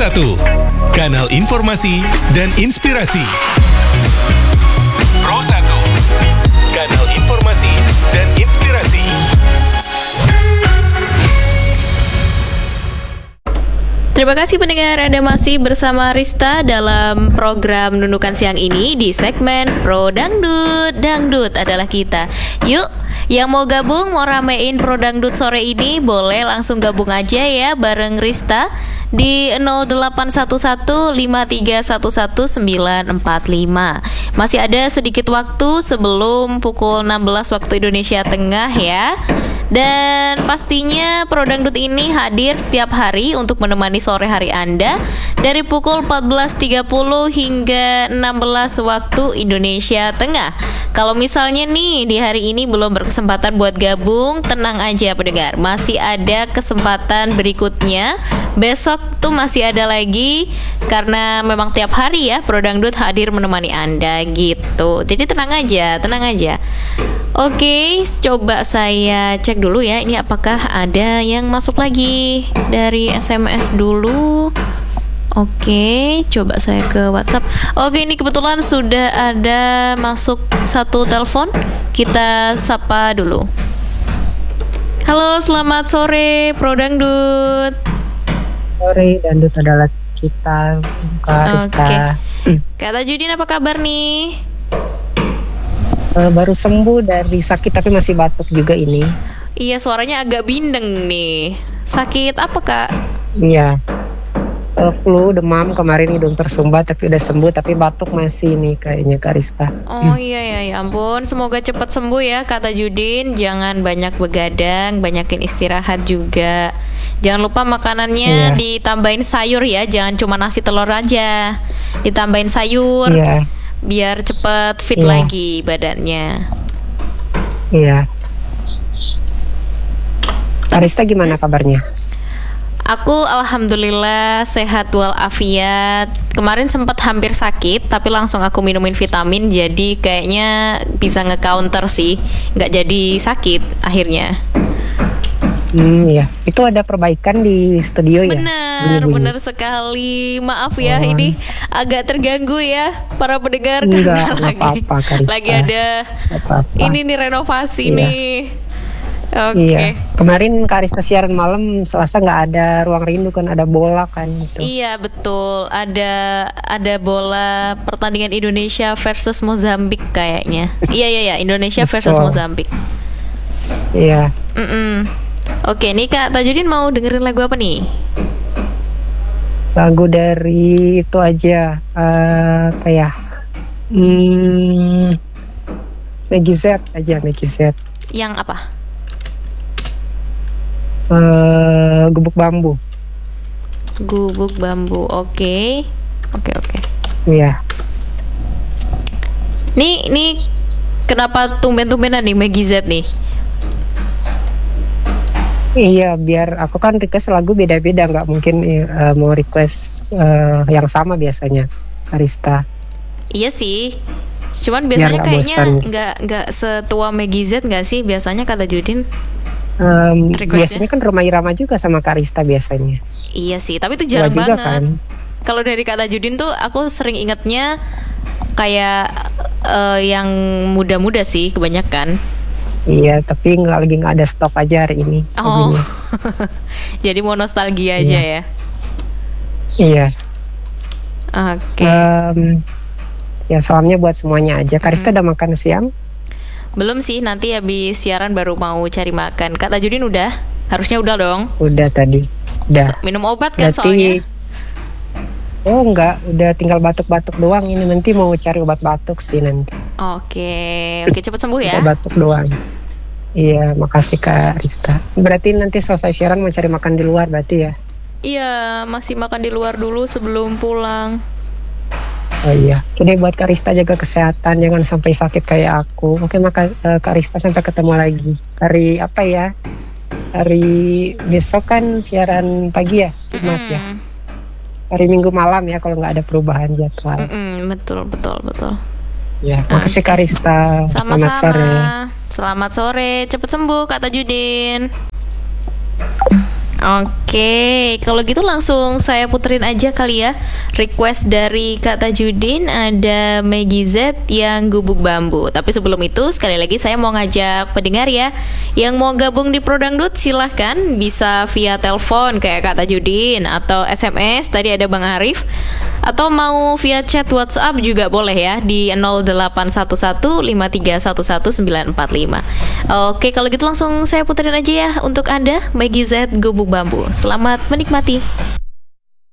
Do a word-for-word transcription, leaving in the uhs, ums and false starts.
satu, kanal informasi dan inspirasi. Pro satu, kanal informasi dan inspirasi. Terima kasih pendengar, Anda masih bersama Rista dalam program Nundukan Siang ini di segmen Pro Dangdut. Dangdut adalah kita. Yuk, yang mau gabung, mau ramein Pro Dangdut sore ini, boleh langsung gabung aja ya bareng Rista di nol delapan satu satu lima tiga satu satu sembilan empat lima. Masih ada sedikit waktu sebelum pukul enam belas waktu Indonesia Tengah ya. Dan pastinya Pro Dangdut ini hadir setiap hari untuk menemani sore hari Anda dari pukul empat belas tiga puluh hingga enam belas waktu Indonesia Tengah. Kalau misalnya nih di hari ini belum berkesempatan buat gabung, tenang aja pendengar, masih ada kesempatan berikutnya. Besok tuh masih ada lagi, karena memang tiap hari ya Pro Dangdut hadir menemani Anda gitu. Jadi tenang aja, tenang aja. Oke, coba saya cek dulu ya, ini apakah ada yang masuk lagi dari S M S dulu. Oke, coba saya ke WhatsApp. Oke, ini kebetulan sudah ada masuk satu telepon. Kita sapa dulu. Halo, selamat sore Pro Dangdut. Sore, Dangdut adalah kita, Kak Rista. Oke. Kak Tajudin, apa kabar nih? Uh, baru sembuh dari sakit tapi masih batuk juga ini. Iya, suaranya agak bindeng nih. Sakit apa Kak? Iya, uh, flu, demam, kemarin hidung tersumbat tapi udah sembuh, tapi batuk masih nih kayaknya Kak Rista. Oh iya ya, ya ampun, semoga cepat sembuh ya Kak Tajudin. Jangan banyak begadang, banyakin istirahat juga. Jangan lupa makanannya iya. ditambahin sayur ya, jangan cuma nasi telur aja. Ditambahin sayur. Iya. Biar cepet fit iya. lagi badannya. Iya. Arista gimana kabarnya? Aku alhamdulillah sehat walafiat. Kemarin sempat hampir sakit, tapi langsung aku minumin vitamin, jadi kayaknya bisa nge-counter sih, nggak jadi sakit akhirnya. Hmm, ya. Itu ada perbaikan di studio ya? Benar, benar sekali. Maaf ya, oh. ini agak terganggu ya para pendengar. Enggak, karena lagi, apa-apa, Karista. lagi ada apa-apa. Ini nih renovasi iya. nih. Oke. Okay. Iya. Kemarin Karista siaran malam Selasa nggak ada Ruang Rindu kan, ada bola kan gitu. Iya betul, ada ada bola pertandingan Indonesia versus Mozambik kayaknya. Iya iya iya, Indonesia versus Mozambik. Iya. Mm-mm. Oke, nih Kak Tajudin mau dengerin lagu apa nih? Lagu dari itu aja, uh, apa ya? Hmm, Meggy Z aja, Meggy Z. Yang apa? Uh, Gubuk Bambu. Gubuk Bambu, oke, okay. oke okay, oke. Okay. Iya. Nih, nih kenapa tumben-tumbenan nih Meggy Z nih? Iya, biar aku kan request lagu beda-beda, nggak mungkin uh, mau request uh, yang sama biasanya, Karista. Iya sih, cuman biasanya kayaknya nggak nggak setua Meggy Z nggak sih biasanya Kak Tajudin? Um, biasanya kan Rhoma Irama juga sama Karista biasanya. Iya sih, tapi itu jarang juga banget. Kan? Kalau dari Kak Tajudin tuh aku sering ingatnya kayak uh, yang muda-muda sih kebanyakan. Iya, tapi nggak lagi nggak ada stok aja hari ini. Oh, jadi mau nostalgia aja iya. ya? Iya. Oke. Okay. Um, ya salamnya buat semuanya aja. Karista hmm. udah makan siang? Belum sih, nanti habis siaran baru mau cari makan. Kak Tajudin udah? Harusnya udah dong. Udah tadi. Udah. So, minum obat kan Berarti... soalnya? Oh enggak, udah tinggal batuk-batuk doang. Ini nanti mau cari obat batuk sih nanti. Oke, oke cepat sembuh ya. Batuk doang. Iya, makasih Kak Rista. Berarti nanti selesai siaran mau cari makan di luar berarti ya? Iya, masih makan di luar dulu sebelum pulang. Oh iya, jadi buat Kak Rista jaga kesehatan, jangan sampai sakit kayak aku. Oke, maka uh, Kak Rista sampai ketemu lagi. Hari apa ya? Hari besok kan siaran pagi ya, Jumat mm-hmm. ya. Hari Minggu malam ya kalau nggak ada perubahan jadwal. Mm-mm, betul betul betul. Ya, makasih Kak Rista. Sama-sama. Selamat sore. Selamat sore, cepet sembuh Kak Tajudin. Oke, kalau gitu langsung saya puterin aja kali ya. Request dari Kak Tajudin ada Maggie Z yang Gubuk Bambu. Tapi sebelum itu sekali lagi saya mau ngajak pendengar ya, yang mau gabung di Pro Dangdut silahkan bisa via telepon kayak Kak Tajudin, atau S M S tadi ada Bang Arif, atau mau via chat WhatsApp juga boleh ya di nol delapan satu satu lima tiga satu satu sembilan empat lima. Oke, kalau gitu langsung saya puterin aja ya untuk Anda Maggie Z Gubuk Bambu. Selamat menikmati.